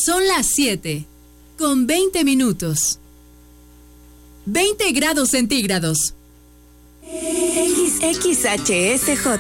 Son las 7, con 20 minutos. 20 grados centígrados. XHSJ